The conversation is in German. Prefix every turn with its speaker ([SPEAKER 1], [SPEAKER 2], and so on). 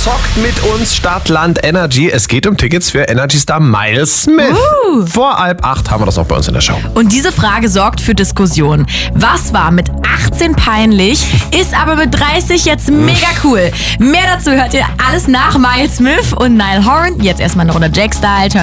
[SPEAKER 1] Zockt mit uns Stadt, Land, Energy. Es geht um Tickets für Energy Star Miles Smith. Vor 7:30 haben wir das noch bei uns in der Show.
[SPEAKER 2] Und diese Frage sorgt für Diskussionen. Was war mit 18 peinlich, ist aber mit 30 jetzt mega cool. Mehr dazu hört ihr alles nach Miles Smith und Niall Horan. Jetzt erstmal eine Runde Jack Style.